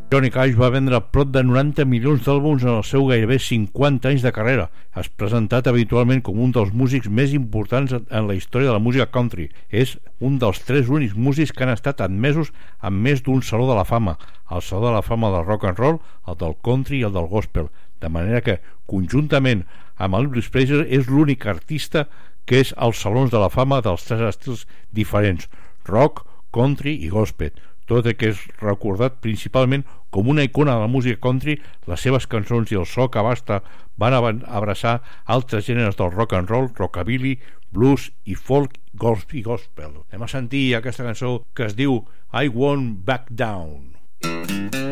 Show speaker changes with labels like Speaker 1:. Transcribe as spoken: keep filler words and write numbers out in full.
Speaker 1: Johnny Cash va vendre prop de noranta milions d'àlbums en el seu gairebé cinquanta anys de carrera. És presentat habitualment com un dels músics més importants en la història de la música country. És un dels tres únics músics que han estat admesos en més d'un saló de la fama, el saló de la fama del rock and roll, el del country i el del gospel, de manera que, conjuntament amb Elvis Presley, és l'únic artista que és als salons de la fama dels tres estils diferents: rock, country i gospel, tot el que és recordat principalment com una icona de la música country. Les seves cançons i el so que abasta van abraçar altres gèneres del rock and roll, rockabilly, blues i folk i gospel. Anem a sentir aquesta cançó que es diu I Won't Back Down.